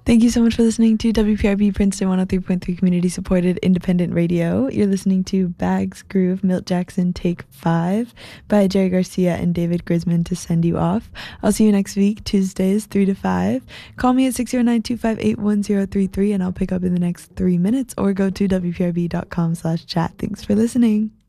Thank you so much for listening to WPRB Princeton 103.3 community supported independent radio. You're listening to Bags Groove, Milt Jackson Take 5 by Jerry Garcia and David Grisman to send you off. I'll see you next week, Tuesdays 3 to 5. Call me at 609-258-1033 and I'll pick up in the next 3 minutes, or go to WPRB.com/chat. Thanks for listening.